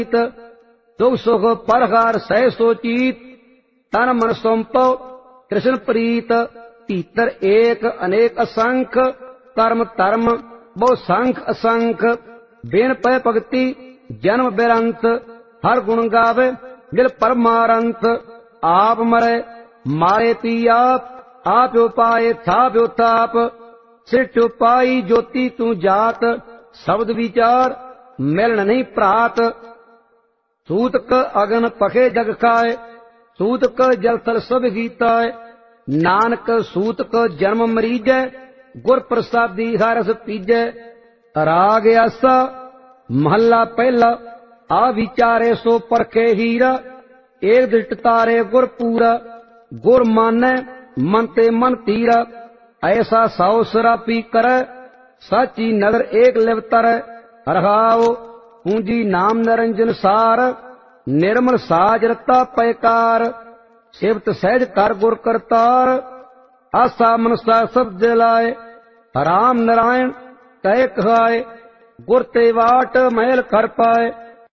दुख सुख परहार सह सोचीत तन मन सौंपो कृष्ण प्रीत भीतर एक अनेक असंख कर्म धर्म बहु संख असंख बिन पै भगति जन्म बेरंत हर गुण गावे मिल परमारंत आप मरे मारे पी आप उपाय थाप उताप सिठ उपाई ज्योति तू जात शब्द विचार मिलन नहीं प्रात सूतक अगन पखे जग खाए सूतक जल थल सब गीताए नानक सूतक जन्म मरीजै गुर प्रसादी हरस पीजै राग आसा महला पहला आ विचारे सो परखे हीरा एक दृष्ट तारे गुर पूरा गुर मानै मन ते मन तीरा ऐसा सौ सरापी करे साची नगर एक लिवतर रहाओ पूंजी नाम निरंजन सार निर्मल साज रता पैकार सिवत सहज कर गुर करतार आसा मनसा सब दिलाए राम नारायण तय कहाए गुर ते वाट महल कर पाए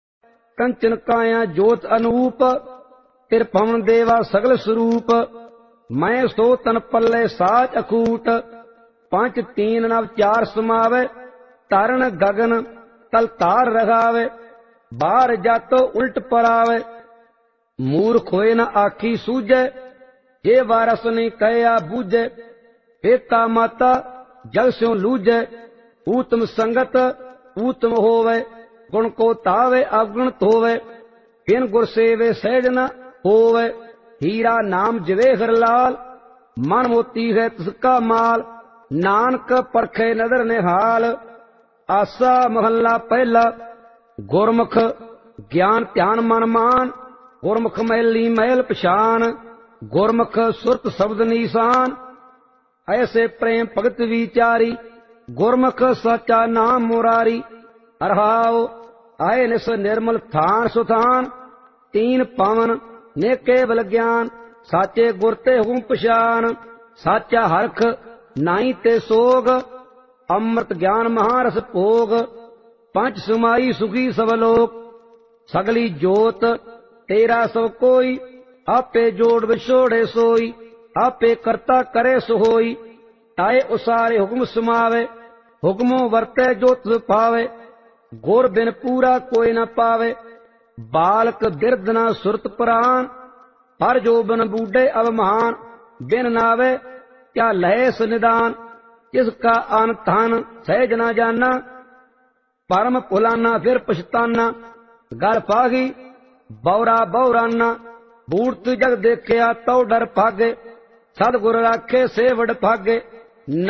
कंचन काया जोत अनूप तिर पवन देवा सगल स्वरूप मैं सो तन पल्ले साच अकूट पंच तीन नव चार समावे तारण गगन तल तार रगावे बाहर जातो उल्ट परावे मूर्ख होए न आखी सूझे जे वारस नहीं कया बूझे पिता माता जग स्यों लूझे ऊतम संगत ऊतम होवे गुण को तावे अवगुणत होवे बिन गुर सेवे सहज न होवे हीरा नाम जवेहर लाल मन मोती है तिसका माल नानक परखे नदर निहाल आसा महला पहला गुरमुख ज्ञान ध्यान मन मान गुरमुख महली महल पछान गुरमुख सुरत शब्द निशान ऐसे प्रेम भगत विचारी गुरमुख सचा नाम मुरारी अरहाओ आए निस निर्मल थान सुथान तीन पवन ने केवल ज्ञान साचे गुर ते हुम पछान साचा हरख नाई ते सोग अमृत ज्ञान महारस भोग पंच सुमाई सुखी सब लोक सगली जोत तेरा सब कोई आपे जोड़ विछोड़े सोई आपे करता करे सोई ताए उसारे हुक्म सुमावे हुक्मों वर्ते जो तुझ पावे गुर बिन पूरा कोई न पावे बालक बिरद न सुरत प्राण हर जो बन बूढ़े अवमान बिन नावे क्या लहेस निदान इसका अन धन सहज न जाना परम पुलाना फिर पछताना गल पागी बौरा बौराना बूढ़ जग देखिया तो डर भागे सदगुर राखे सेवड़ भागे